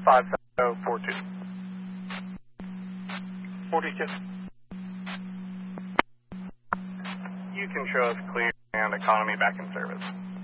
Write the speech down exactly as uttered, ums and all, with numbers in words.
five zero four two. forty-two. You can show us clear and economy back in service.